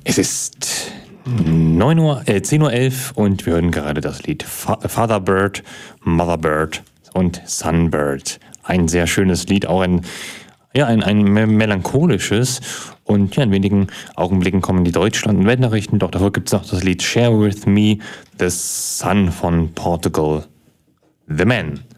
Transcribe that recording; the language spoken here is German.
Es ist 10:11 Uhr und wir hören gerade das Lied Father Bird, Mother Bird und Sunbird. Ein sehr schönes Lied, auch ein melancholisches. Und ja, in wenigen Augenblicken kommen die Deutschland- und Weltnachrichten. Doch davor gibt es noch das Lied Share With Me, The Sun von Portugal, The Man.